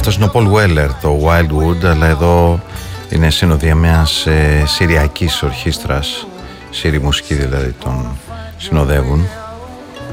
αυτός είναι ο Paul Weller, το Wildwood, αλλά εδώ είναι συνοδεία μιας συριακής ορχήστρας, σύριοι μουσικοί δηλαδή τον συνοδεύουν.